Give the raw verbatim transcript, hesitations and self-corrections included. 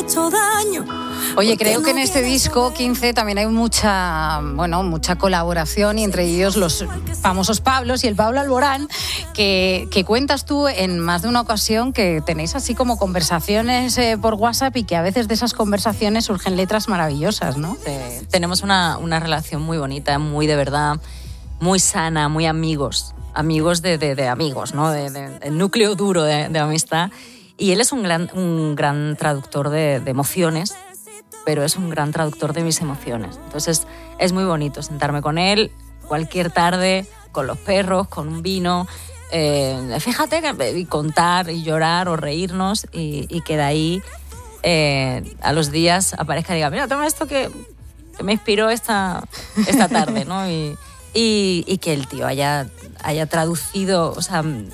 hecho daño. Oye, creo que en este disco quince también hay mucha, bueno, mucha colaboración, y entre ellos los famosos Pablos y el Pablo Alborán, que, que cuentas tú en más de una ocasión que tenéis así como conversaciones eh, por WhatsApp, y que a veces de esas conversaciones surgen letras maravillosas, ¿no? Sí, tenemos una, una relación muy bonita, muy de verdad, muy sana, muy amigos, amigos de, de, de amigos, ¿no? De, de, de núcleo duro de, de amistad. Y él es un gran, un gran traductor de, de emociones, pero es un gran traductor de mis emociones. Entonces es muy bonito sentarme con él cualquier tarde, con los perros, con un vino, eh, fíjate, que, y contar y llorar o reírnos, y, y que de ahí eh, a los días aparezca y diga, mira, toma esto que, que me inspiró esta, esta tarde, ¿no? Y, y, y que el tío haya, haya traducido, o sea,